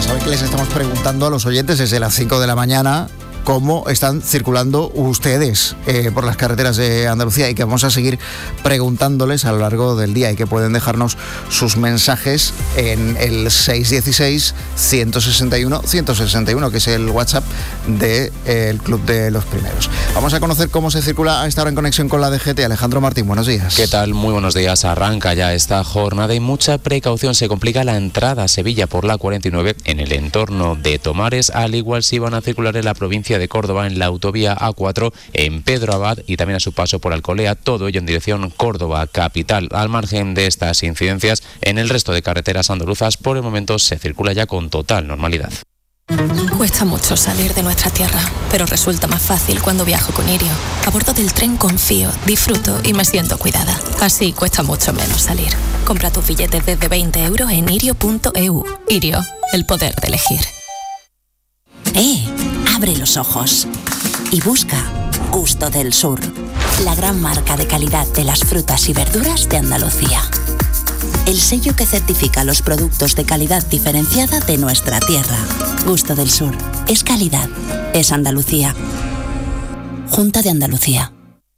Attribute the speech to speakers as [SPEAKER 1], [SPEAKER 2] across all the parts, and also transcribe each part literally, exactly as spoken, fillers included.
[SPEAKER 1] saben que les estamos preguntando a los oyentes desde las cinco de la mañana cómo están circulando ustedes eh, por las carreteras de Andalucía, y que vamos a seguir preguntándoles a lo largo del día, y que pueden dejarnos sus mensajes en el seis uno seis, uno seis uno, uno seis uno, que es el WhatsApp del eh, Club de los Primeros. Vamos a conocer cómo se circula a esta hora en conexión con la D G T. Alejandro Martín, buenos días.
[SPEAKER 2] ¿Qué tal? Muy buenos días. Arranca ya esta jornada y mucha precaución. Se complica la entrada a Sevilla por la cuarenta y nueve en el entorno de Tomares, al igual si van a circular en la provincia de Córdoba en la autovía A cuatro, en Pedro Abad y también a su paso por Alcolea, todo ello en dirección Córdoba capital. Al margen de estas incidencias, en el resto de carreteras andaluzas por el momento se circula ya con total normalidad.
[SPEAKER 3] Cuesta mucho salir de nuestra tierra, pero resulta más fácil cuando viajo con Irio. A bordo del tren confío, disfruto y me siento cuidada. Así cuesta mucho menos salir. Compra tus billetes desde veinte euros en irio punto e u. Irio, el poder de elegir.
[SPEAKER 4] ¡Eh! Abre los ojos y busca Gusto del Sur, la gran marca de calidad de las frutas y verduras de Andalucía. El sello que certifica los productos de calidad diferenciada de nuestra tierra. Gusto del Sur. Es calidad. Es Andalucía. Junta de Andalucía.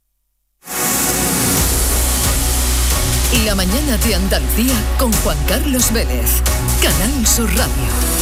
[SPEAKER 5] La mañana de Andalucía con Juan Carlos Vélez. Canal Sur Radio.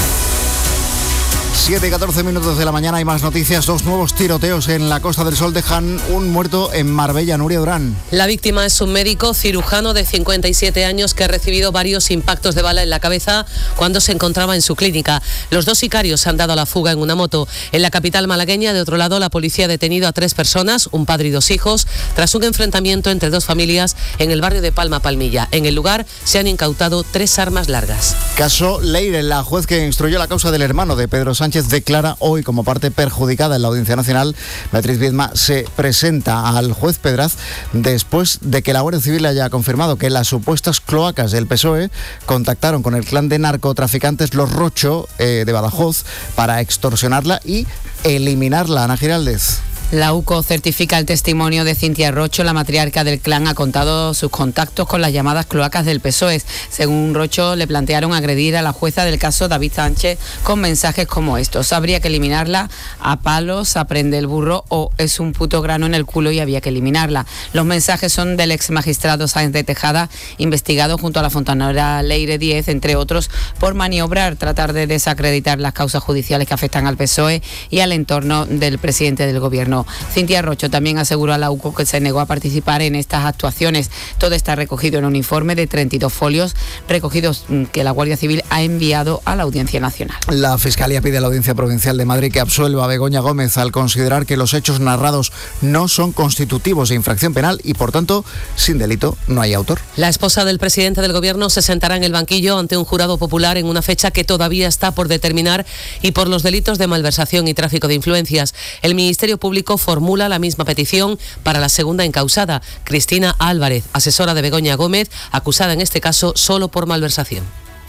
[SPEAKER 1] siete y catorce minutos de la mañana, hay más noticias. Dos nuevos tiroteos en la Costa del Sol dejan un muerto en Marbella. Nuria Durán.
[SPEAKER 6] La víctima es un médico cirujano de cincuenta y siete años que ha recibido varios impactos de bala en la cabeza cuando se encontraba en su clínica. Los dos sicarios se han dado a la fuga en una moto. En la capital malagueña, de otro lado, la policía ha detenido a tres personas, un padre y dos hijos, tras un enfrentamiento entre dos familias en el barrio de Palma Palmilla. En el lugar se han incautado tres armas largas.
[SPEAKER 1] Caso Leire. La juez que instruyó la causa del hermano de Pedro Sánchez declara hoy como parte perjudicada en la Audiencia Nacional. Beatriz Viedma se presenta al juez Pedraz después de que la Guardia Civil haya confirmado que las supuestas cloacas del P S O E contactaron con el clan de narcotraficantes Los Rocho eh, de Badajoz para extorsionarla y eliminarla. Ana Giraldez.
[SPEAKER 7] La U C O certifica el testimonio de Cintia Rocho. La matriarca del clan ha contado sus contactos con las llamadas cloacas del P S O E. Según Rocho, le plantearon agredir a la jueza del caso David Sánchez con mensajes como estos: habría que eliminarla, a palos, aprende el burro, o es un puto grano en el culo y había que eliminarla. Los mensajes son del ex magistrado Sáenz de Tejada, investigado junto a la fontanera Leire Díez, entre otros, por maniobrar, tratar de desacreditar las causas judiciales que afectan al P S O E y al entorno del presidente del gobierno. Cintia Rocho también aseguró a la U C O que se negó a participar en estas actuaciones. Todo está recogido en un informe de treinta y dos folios recogidos que la Guardia Civil ha enviado a la Audiencia Nacional.
[SPEAKER 1] La Fiscalía pide a la Audiencia Provincial de Madrid que absuelva a Begoña Gómez al considerar que los hechos narrados no son constitutivos de infracción penal y, por tanto, sin delito no hay autor.
[SPEAKER 6] La esposa del presidente del gobierno se sentará en el banquillo ante un jurado popular en una fecha que todavía está por determinar y por los delitos de malversación y tráfico de influencias. El Ministerio Público formula la misma petición para la segunda encausada, Cristina Álvarez, asesora de Begoña Gómez, acusada en este caso solo por malversación.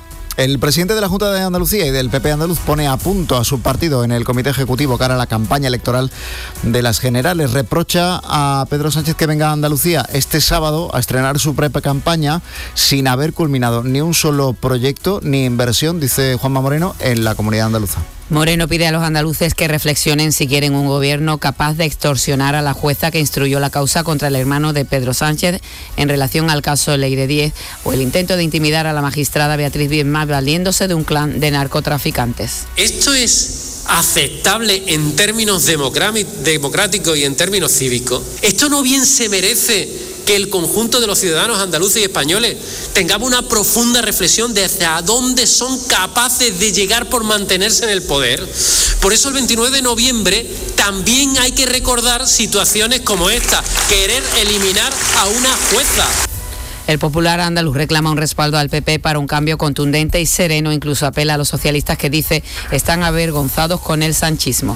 [SPEAKER 1] El presidente de la Junta de Andalucía y del P P andaluz pone a punto a su partido en el Comité Ejecutivo cara a la campaña electoral de las generales. Reprocha a Pedro Sánchez que venga a Andalucía este sábado a estrenar su pre-campaña sin haber culminado ni un solo proyecto ni inversión, dice Juanma Moreno, en la comunidad andaluza.
[SPEAKER 7] Moreno pide a los andaluces que reflexionen si quieren un gobierno capaz de extorsionar a la jueza que instruyó la causa contra el hermano de Pedro Sánchez en relación al caso Leire Díez, o el intento de intimidar a la magistrada Beatriz Viedma valiéndose de un clan de narcotraficantes.
[SPEAKER 8] Esto es aceptable en términos democráticos y en términos cívicos. Esto no bien se merece que el conjunto de los ciudadanos andaluces y españoles tengamos una profunda reflexión de hacia dónde son capaces de llegar por mantenerse en el poder. Por eso el veintinueve de noviembre también hay que recordar situaciones como esta, querer eliminar a una jueza.
[SPEAKER 7] El popular andaluz reclama un respaldo al P P para un cambio contundente y sereno, incluso apela a los socialistas que dice están avergonzados con el sanchismo.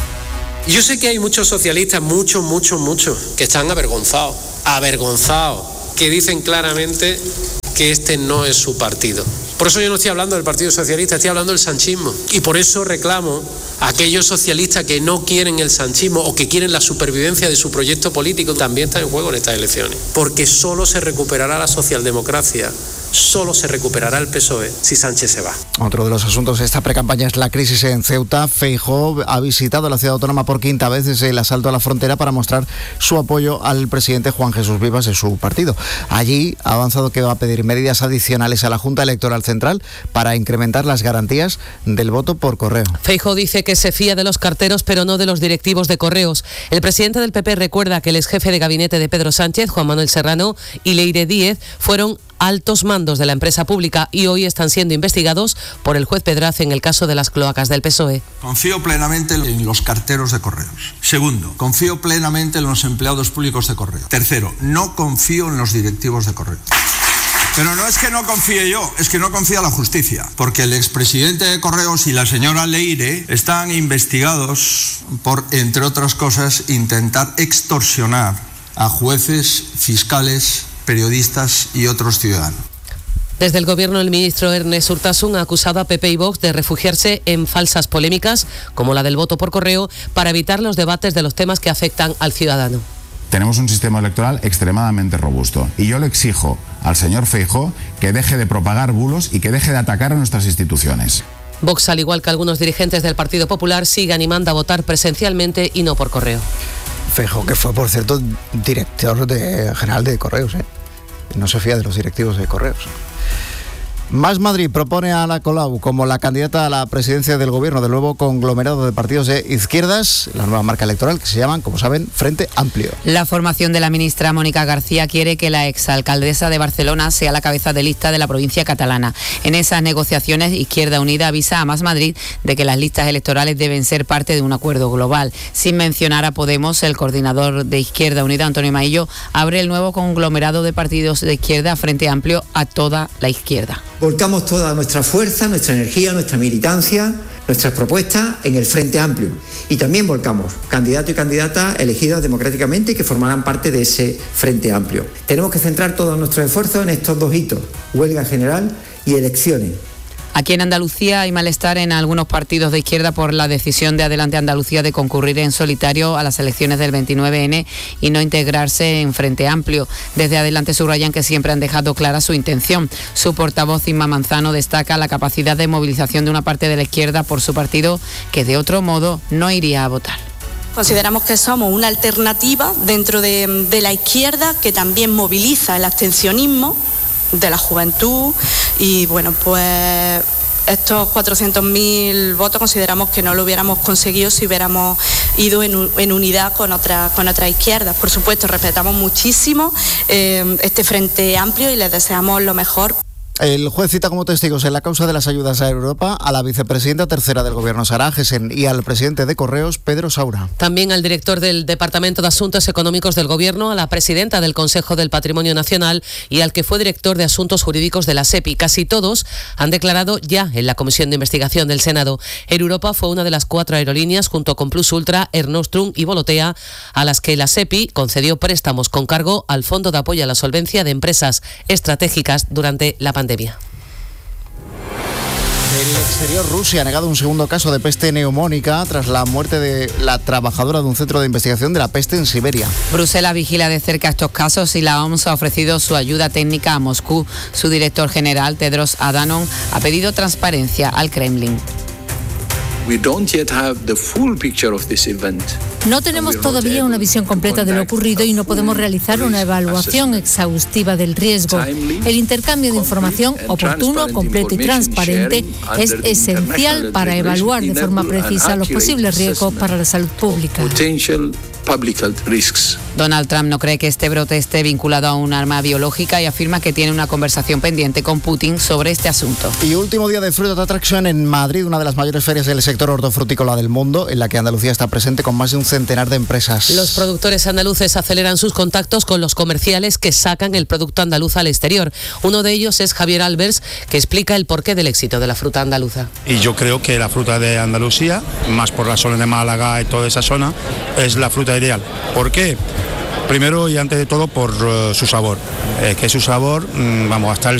[SPEAKER 8] Yo sé que hay muchos socialistas, muchos, muchos, muchos, que están avergonzados, avergonzados, que dicen claramente que este no es su partido. Por eso yo no estoy hablando del Partido Socialista, estoy hablando del sanchismo. Y por eso reclamo a aquellos socialistas que no quieren el sanchismo o que quieren la supervivencia de su proyecto político, también está en juego en estas elecciones. Porque solo se recuperará la socialdemocracia, solo se recuperará el P S O E si Sánchez se va.
[SPEAKER 1] Otro de los asuntos de esta precampaña es la crisis en Ceuta. Feijóo ha visitado la ciudad autónoma por quinta vez desde el asalto a la frontera para mostrar su apoyo al presidente Juan Jesús Vivas de su partido. Allí ha avanzado que va a pedir medidas adicionales a la Junta Electoral Central para incrementar las garantías del voto por correo.
[SPEAKER 6] Feijóo dice que se fía de los carteros pero no de los directivos de Correos. El presidente del P P recuerda que el ex jefe de gabinete de Pedro Sánchez, Juan Manuel Serrano, y Leire Díez fueron altos mandos de la empresa pública y hoy están siendo investigados por el juez Pedraz en el caso de las cloacas del P S O E.
[SPEAKER 9] Confío plenamente en los carteros de Correos. Segundo, confío plenamente en los empleados públicos de Correos. Tercero, no confío en los directivos de Correos. Pero no es que no confíe yo, es que no confía la justicia, porque el expresidente de Correos y la señora Leire están investigados por, entre otras cosas, intentar extorsionar a jueces, fiscales, periodistas y otros ciudadanos.
[SPEAKER 6] Desde el Gobierno, el ministro Ernest Urtasun ha acusado a P P y Vox de refugiarse en falsas polémicas, como la del voto por correo, para evitar los debates de los temas que afectan al ciudadano.
[SPEAKER 10] Tenemos un sistema electoral extremadamente robusto y yo le exijo al señor Feijóo que deje de propagar bulos y que deje de atacar a nuestras instituciones.
[SPEAKER 6] Vox, al igual que algunos dirigentes del Partido Popular, sigue animando a votar presencialmente y no por correo.
[SPEAKER 1] Feijóo, que fue, por cierto, director de, general de Correos, ¿eh? No se fía de los directivos de Correos. Más Madrid propone a Ada Colau como la candidata a la presidencia del gobierno del nuevo conglomerado de partidos de izquierdas, la nueva marca electoral que se llaman, como saben, Frente Amplio.
[SPEAKER 7] La formación de la ministra Mónica García quiere que la exalcaldesa de Barcelona sea la cabeza de lista de la provincia catalana. En esas negociaciones, Izquierda Unida avisa a Más Madrid de que las listas electorales deben ser parte de un acuerdo global. Sin mencionar a Podemos, el coordinador de Izquierda Unida, Antonio Maillo, abre el nuevo conglomerado de partidos de izquierda Frente Amplio a toda la izquierda.
[SPEAKER 11] Volcamos toda nuestra fuerza, nuestra energía, nuestra militancia, nuestras propuestas en el Frente Amplio. Y también volcamos candidatos y candidatas elegidos democráticamente que formarán parte de ese Frente Amplio. Tenemos que centrar todos nuestros esfuerzos en estos dos hitos, huelga general y elecciones.
[SPEAKER 7] Aquí en Andalucía hay malestar en algunos partidos de izquierda por la decisión de Adelante Andalucía de concurrir en solitario a las elecciones del veintinueve ene y no integrarse en Frente Amplio. Desde Adelante subrayan que siempre han dejado clara su intención. Su portavoz, Inma Manzano, destaca la capacidad de movilización de una parte de la izquierda por su partido que de otro modo no iría a votar.
[SPEAKER 12] Consideramos que somos una alternativa dentro de, de la izquierda que también moviliza el abstencionismo de la juventud y bueno, pues estos cuatrocientos mil votos consideramos que no lo hubiéramos conseguido si hubiéramos ido en, en unidad con otras con otras izquierdas. Por supuesto, respetamos muchísimo eh, este Frente Amplio y les deseamos lo mejor.
[SPEAKER 1] El juez cita como testigos en la causa de las ayudas a Europa a la vicepresidenta tercera del gobierno, Sara Agesen, y al presidente de Correos, Pedro Saura.
[SPEAKER 6] También al director del Departamento de Asuntos Económicos del Gobierno, a la presidenta del Consejo del Patrimonio Nacional y al que fue director de Asuntos Jurídicos de la SEPI. Casi todos han declarado ya en la Comisión de Investigación del Senado. Air Europa fue una de las cuatro aerolíneas, junto con Plus Ultra, Air Nostrum y Volotea, a las que la SEPI concedió préstamos con cargo al Fondo de Apoyo a la Solvencia de Empresas Estratégicas durante la pandemia. Del
[SPEAKER 1] exterior, Rusia ha negado un segundo caso de peste neumónica tras la muerte de la trabajadora de un centro de investigación de la peste en Siberia.
[SPEAKER 7] Bruselas vigila de cerca estos casos y la O M S ha ofrecido su ayuda técnica a Moscú. Su director general, Tedros Adhanom, ha pedido transparencia al Kremlin.
[SPEAKER 13] No tenemos todavía una visión completa de lo ocurrido y no podemos realizar una evaluación exhaustiva del riesgo. El intercambio de información oportuno, completo y transparente es esencial para evaluar de forma precisa los posibles riesgos para la salud pública.
[SPEAKER 7] Donald Trump no cree que este brote esté vinculado a un arma biológica y afirma que tiene una conversación pendiente con Putin sobre este asunto.
[SPEAKER 1] Y último día de Fruit Attraction en Madrid, una de las mayores ferias del sector hortofrutícola del mundo, en la que Andalucía está presente con más de un centenar de empresas.
[SPEAKER 6] Los productores andaluces aceleran sus contactos con los comerciales que sacan el producto andaluz al exterior. Uno de ellos es Javier Albers, que explica el porqué del éxito de la fruta andaluza.
[SPEAKER 14] Y yo creo que la fruta de Andalucía, más por la zona de Málaga y toda esa zona, es la fruta ideal. ¿Por qué? Primero y antes de todo por uh, su sabor, eh, que su sabor, mmm, vamos, hasta el